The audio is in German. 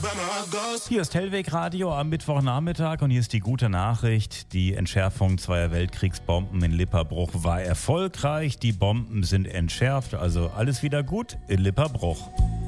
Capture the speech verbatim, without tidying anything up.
Hier ist Hellweg Radio am Mittwochnachmittag und hier ist die gute Nachricht. Die Entschärfung zweier Weltkriegsbomben in Lipperbruch war erfolgreich. Die Bomben sind entschärft, also alles wieder gut in Lipperbruch.